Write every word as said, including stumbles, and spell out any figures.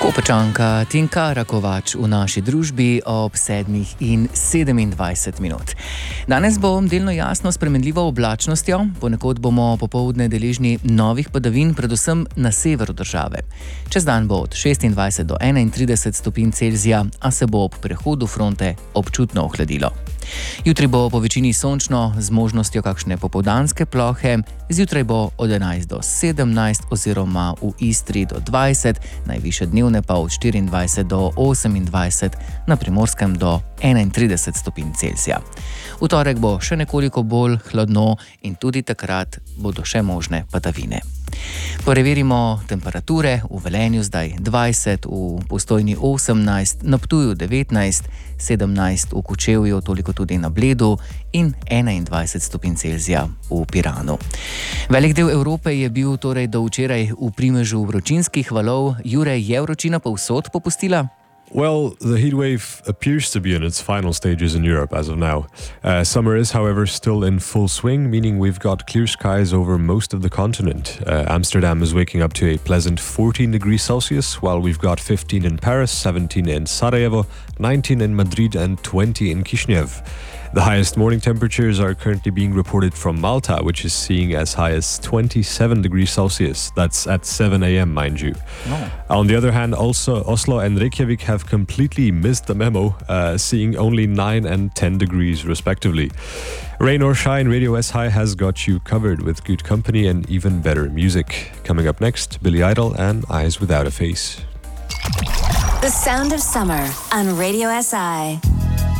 Kopačanka Tinka Rakovač v naši družbi ob sedmih in sedemindvajset minut. Danes bo delno jasno s spremenljivo oblačnostjo, ponekod bomo popoldne deležni novih padavin, predvsem na severu države. Čez dan bo od šestindvajset do enaintrideset stopinj Celzija, a se bo ob prehodu fronte občutno ohladilo. Jutri bo po večini sončno z možnostjo kakšne popoldanske plohe, zjutraj bo od enajst do sedemnajst oziroma v Istri do dvajset, najvišje dnevne pa od štiriindvajset do osemindvajset, na Primorskem do enaintrideset stopinj Celzija. V torek bo še nekoliko bolj hladno in tudi takrat bodo še možne padavine. Preverimo temperature. V Velenju zdaj dvajset, v Postojni osemnajst, na Ptuju devetnajst, sedemnajst v Kočevju, toliko tudi na Bledu in enaindvajset stopinj Celzija v Piranu. Velik del Evrope je bil torej do včeraj v primežu vročinskih valov. Jure, je vročina povsod popustila? Well, the heatwave appears to be in its final stages in Europe as of now. Uh, summer is, however, still in full swing, meaning we've got clear skies over most of the continent. Uh, Amsterdam is waking up to a pleasant fourteen degrees Celsius, while we've got fifteen in Paris, seventeen in Sarajevo, nineteen in Madrid and twenty in Kishinev. The highest morning temperatures are currently being reported from Malta, which is seeing as high as twenty-seven degrees Celsius. That's at seven a m, mind you. Oh. On the other hand, also Oslo and Reykjavik have completely missed the memo, uh, seeing only nine and ten degrees respectively. Rain or shine, Radio S High has got you covered with good company and even better music. Coming up next, Billy Idol and Eyes Without a Face. The sound of summer on Radio S I.